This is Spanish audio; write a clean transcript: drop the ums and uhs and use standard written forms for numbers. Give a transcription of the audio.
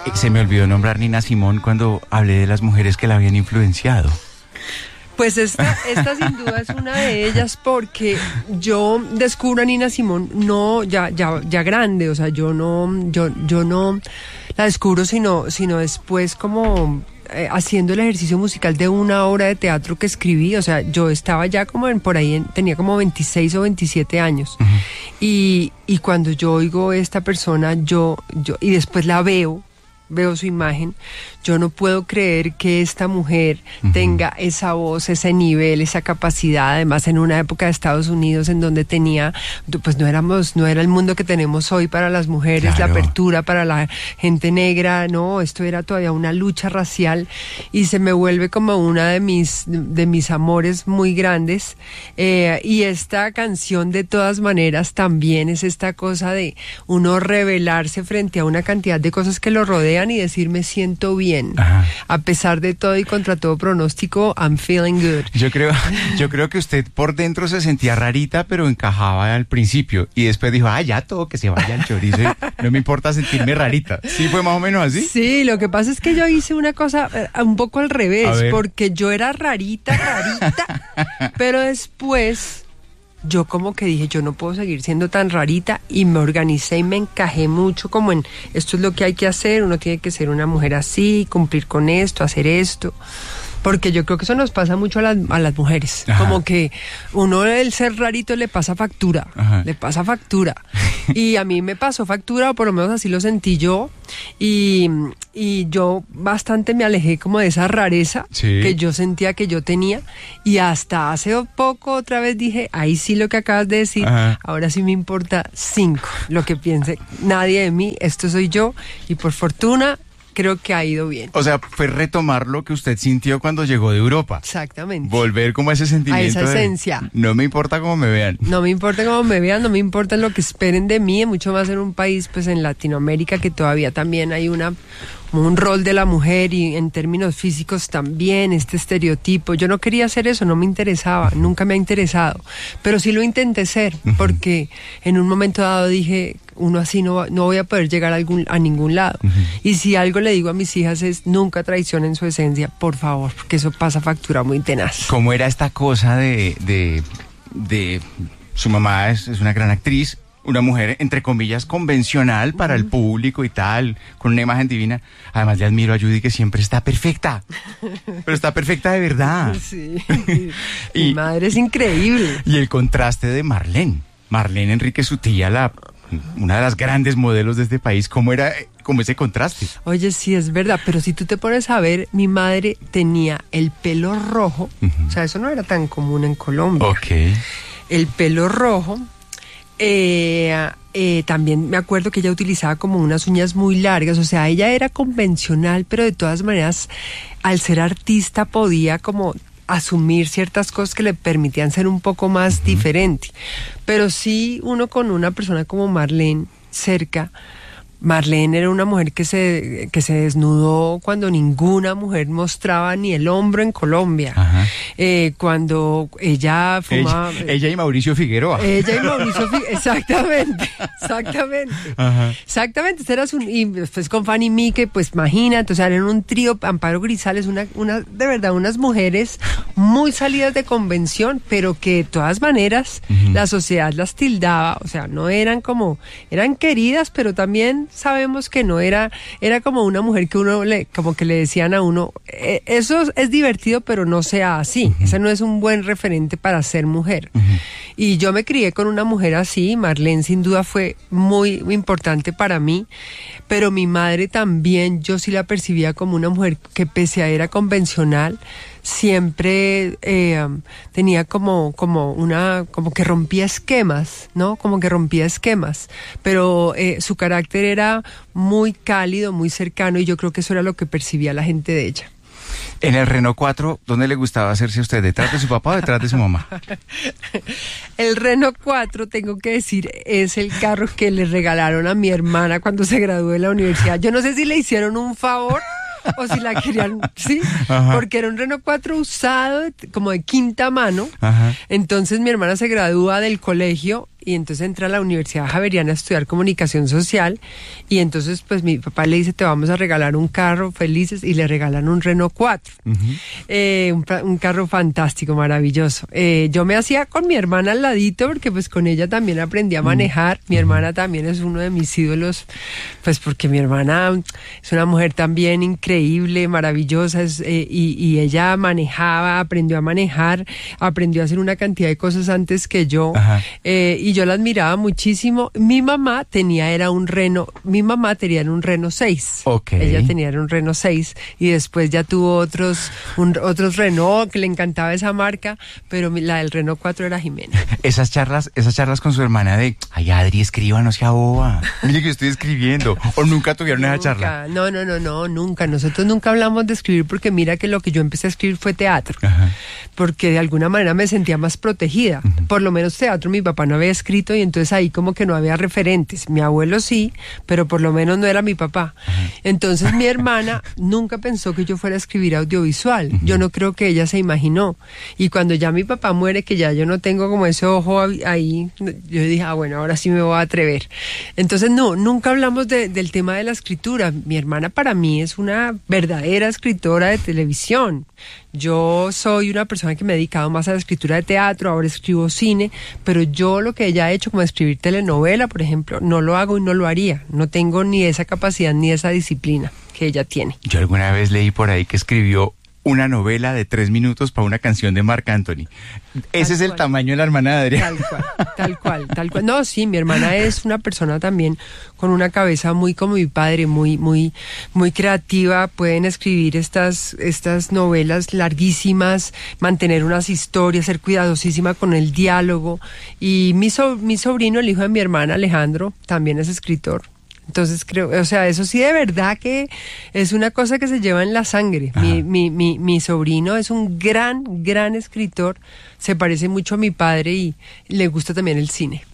Se me olvidó nombrar Nina Simone cuando hablé de las mujeres que la habían influenciado. Pues esta sin duda es una de ellas, porque yo descubro a Nina Simone ya grande, o sea, yo no la descubro sino después, como haciendo el ejercicio musical de una obra de teatro que escribí. O sea, yo estaba ya como tenía como 26 o 27 años. Uh-huh. Y cuando yo oigo esta persona, y después la veo su imagen, yo no puedo creer que esta mujer tenga esa voz, ese nivel, esa capacidad, además en una época de Estados Unidos en donde pues no era el mundo que tenemos hoy para las mujeres, claro, la apertura para la gente negra, no, esto era todavía una lucha racial, y se me vuelve como una de mis amores muy grandes. Y esta canción, de todas maneras, también es esta cosa de uno rebelarse frente a una cantidad de cosas que lo rodean y decir, me siento bien. Ajá. A pesar de todo y contra todo pronóstico, I'm feeling good. Yo creo que usted por dentro se sentía rarita, pero encajaba al principio, y después dijo, ya todo, que se vaya al chorizo, no me importa sentirme rarita. ¿Sí fue más o menos así? Sí, lo que pasa es que yo hice una cosa un poco al revés, porque yo era rarita, pero después yo como que dije, yo no puedo seguir siendo tan rarita, y me organicé y me encajé mucho como en, esto es lo que hay que hacer, uno tiene que ser una mujer así, cumplir con esto, hacer esto. Porque yo creo que eso nos pasa mucho a las mujeres. Ajá. Como que uno, el ser rarito, le pasa factura. Ajá. Le pasa factura. Y a mí me pasó factura, o por lo menos así lo sentí yo. Y yo bastante me alejé como de esa rareza, sí, que yo sentía que yo tenía. Y hasta hace poco otra vez dije, ahí sí lo que acabas de decir, ajá, ahora sí me importa 5 lo que piense nadie de mí, esto soy yo, y por fortuna creo que ha ido bien. O sea, fue retomar lo que usted sintió cuando llegó de Europa. Exactamente. Volver como a ese sentimiento. A esa esencia. No me importa cómo me vean. No me importa cómo me vean, no me importa lo que esperen de mí, mucho más en un país, pues en Latinoamérica, que todavía también hay un rol de la mujer, y en términos físicos también, este estereotipo. Yo no quería hacer eso, no me interesaba, nunca me ha interesado, pero sí lo intenté ser, porque en un momento dado dije, uno así no voy a poder llegar a ningún lado. Y si algo le digo a mis hijas es, nunca traicionen su esencia, por favor, porque eso pasa factura muy tenaz. ¿Cómo era esta cosa de su mamá es una gran actriz, una mujer, entre comillas, convencional para el público y tal, con una imagen divina? Además, le admiro a Judy, que siempre está perfecta, pero está perfecta de verdad. Sí. Mi madre es increíble. Y el contraste de Marlene Enríquez, su tía, una de las grandes modelos de este país, ¿cómo era como ese contraste? Oye, sí, es verdad, pero si tú te pones a ver, mi madre tenía el pelo rojo, o sea, eso no era tan común en Colombia. Okay. El pelo rojo. También me acuerdo que ella utilizaba como unas uñas muy largas, o sea, ella era convencional, pero de todas maneras, al ser artista, podía como asumir ciertas cosas que le permitían ser un poco más diferente. Pero sí, uno con una persona como Marlene cerca, Marlene era una mujer que se desnudó cuando ninguna mujer mostraba ni el hombro en Colombia. Cuando ella fumaba... Ella y Mauricio Figueroa. Exactamente. Ajá. Exactamente. Y después con Fanny Mee, que pues imagínate, o sea, eran un trío, Amparo Grisales, de verdad, unas mujeres muy salidas de convención, pero que de todas maneras la sociedad las tildaba, o sea, no eran eran queridas, pero también sabemos que no era como una mujer que como que le decían a uno, eso es divertido, pero no sea así, ese no es un buen referente para ser mujer. Y yo me crié con una mujer así. Marlene sin duda fue muy, muy importante para mí, pero mi madre también, yo sí la percibía como una mujer que, pese a era convencional, siempre tenía como que rompía esquemas, ¿no? Como que rompía esquemas, pero su carácter era muy cálido, muy cercano, y yo creo que eso era lo que percibía la gente de ella. En el Renault 4, ¿dónde le gustaba hacerse a usted? ¿Detrás de su papá o detrás de su mamá? El Renault 4, tengo que decir, es el carro que le regalaron a mi hermana cuando se graduó de la universidad. Yo no sé si le hicieron un favor o si la querían, sí, ajá, porque era un Renault 4 usado, como de quinta mano. Ajá. Entonces mi hermana se gradúa del colegio y entonces entra a la Universidad Javeriana a estudiar comunicación social, y entonces pues mi papá le dice, te vamos a regalar un carro, felices, y le regalan un Renault 4. Un carro fantástico, maravilloso. Yo me hacía con mi hermana al ladito, porque pues con ella también aprendí a manejar. Mi hermana también es uno de mis ídolos, pues porque mi hermana es una mujer también increíble, maravillosa, y ella manejaba, aprendió a manejar, aprendió a hacer una cantidad de cosas antes que yo, y yo la admiraba muchísimo. Mi mamá tenía un Renault 6. Okay. Ella tenía un Renault 6, y después ya tuvo otros Renault, que le encantaba esa marca, pero la del Renault 4 era Jimena. Esas charlas con su hermana de, ay, Adri, escriba, no sea boba, mire que estoy escribiendo, o nunca tuvieron esa charla. No, nunca. Nosotros nunca hablamos de escribir, porque mira que lo que yo empecé a escribir fue teatro. Porque de alguna manera me sentía más protegida. Por lo menos teatro mi papá no había escrito, y entonces ahí como que no había referentes. Mi abuelo sí, pero por lo menos no era mi papá. Entonces mi hermana nunca pensó que yo fuera a escribir audiovisual. Yo no creo que ella se imaginó. Y cuando ya mi papá muere, que ya yo no tengo como ese ojo ahí, yo dije, bueno, ahora sí me voy a atrever. Entonces nunca hablamos del tema de la escritura. Mi hermana para mí es una verdadera escritora de televisión. Yo soy una persona que me he dedicado más a la escritura de teatro, ahora escribo cine, pero yo lo que ella ha hecho, como escribir telenovela, por ejemplo, no lo hago y no lo haría. No tengo ni esa capacidad ni esa disciplina que ella tiene. Yo alguna vez leí por ahí que escribió una novela de 3 minutos para una canción de Marc Anthony. Ese es el tamaño de la hermana de Adrián. Tal cual. No, sí, mi hermana es una persona también con una cabeza muy como mi padre, muy creativa. Pueden escribir estas novelas larguísimas, mantener unas historias, ser cuidadosísima con el diálogo. Y mi sobrino, el hijo de mi hermana, Alejandro, también es escritor. Entonces creo, o sea, eso sí de verdad que es una cosa que se lleva en la sangre. Mi sobrino es un gran escritor, se parece mucho a mi padre y le gusta también el cine.